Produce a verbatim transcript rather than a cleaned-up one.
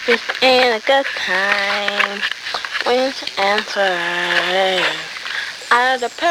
This ain't a good time when to answer. Out of the